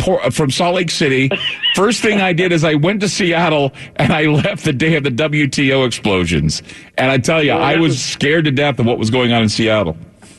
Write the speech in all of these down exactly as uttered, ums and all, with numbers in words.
Por- from Salt Lake City. First thing I did is I went to Seattle, and I left the day of the W T O explosions. And I tell you, well, I was, was scared to death of what was going on in Seattle.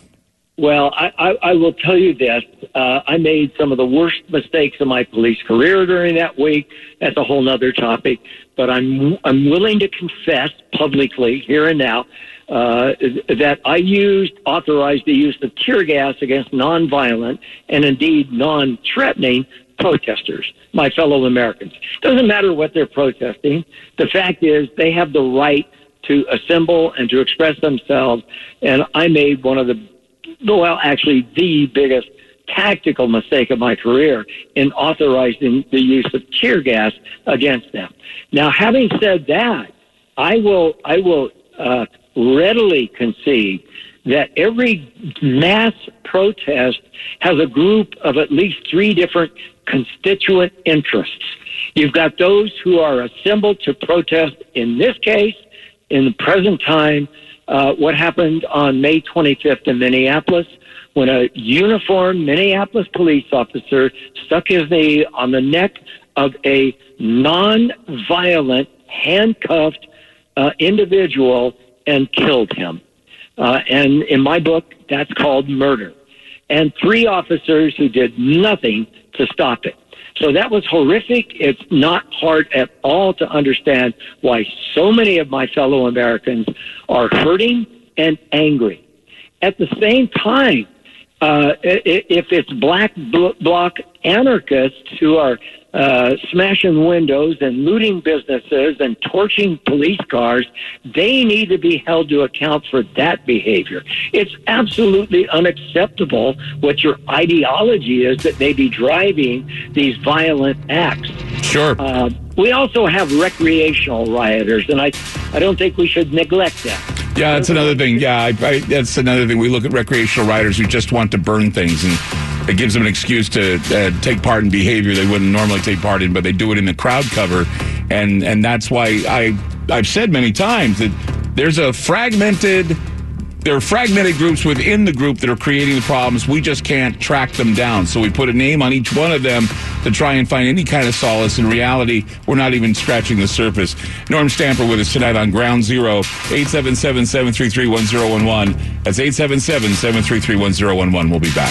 Well, I, I, I will tell you this. Uh, I made some of the worst mistakes of my police career during that week. That's a whole other topic. But I'm I'm willing to confess publicly here and now uh, that I used, authorized the use of tear gas against nonviolent and indeed non-threatening protesters, my fellow Americans. Doesn't matter what they're protesting. The fact is they have the right to assemble and to express themselves. And I made one of the well, actually the biggest tactical mistake of my career in authorizing the use of tear gas against them. Now, having said that, I will I will uh, readily concede that every mass protest has a group of at least three different constituent interests. You've got those who are assembled to protest, in this case, in the present time, Uh, what happened on May twenty-fifth in Minneapolis when a uniformed Minneapolis police officer stuck his knee on the neck of a non-violent, handcuffed uh, individual and killed him. Uh, and in my book, that's called murder. And three officers who did nothing to stop it. So that was horrific. It's not hard at all to understand why so many of my fellow Americans are hurting and angry. At the same time, uh, if it's black bloc anarchists who are uh, smashing windows and looting businesses and torching police cars, they need to be held to account for that behavior. It's absolutely unacceptable what your ideology is that may be driving these violent acts. Sure. Uh, we also have recreational rioters, and I, I don't think we should neglect that. Yeah, that's another thing. Yeah, I, I, that's another thing. We look at recreational rioters who just want to burn things, and it gives them an excuse to uh, take part in behavior they wouldn't normally take part in, but they do it in the crowd cover. And and that's why I, I've said many times that there's a fragmented, there are fragmented groups within the group that are creating the problems. We just can't track them down. So we put a name on each one of them to try and find any kind of solace. In reality, we're not even scratching the surface. Norm Stamper with us tonight on Ground Zero, eight seven seven, seven three three, one zero one one. That's eight seven seven, seven three three, one zero one one. We'll be back.